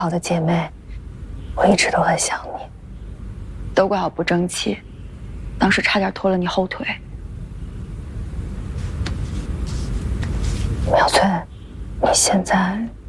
好的姐妹，我一直都很想你。 都怪我不争气，当时差点拖了你后腿。 苗翠，你现在